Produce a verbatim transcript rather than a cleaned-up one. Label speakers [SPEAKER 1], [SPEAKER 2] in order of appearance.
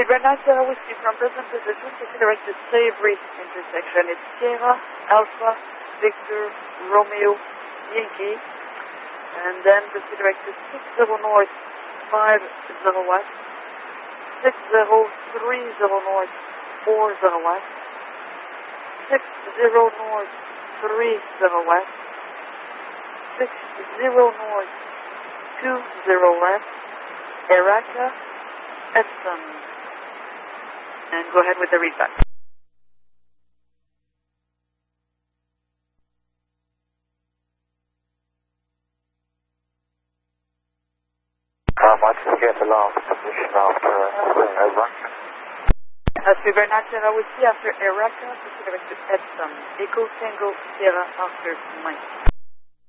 [SPEAKER 1] Bernard Sierra Whiskey from present position to direct the Savory intersection. It's Sierra, Alpha, Victor, Romeo, Yankee. And then proceed direct to six zero north, five zero west, six zero three zero north, four zero west, six zero north, three zero west, six zero north, two zero west, Eraca, Epsom. And go ahead with the readback.
[SPEAKER 2] How much to get the last position after uh, over?
[SPEAKER 1] As we Bernard Sierra Whiskey after Eraca, proceed direct to Epsom. Echo Tango Sierra after Mike.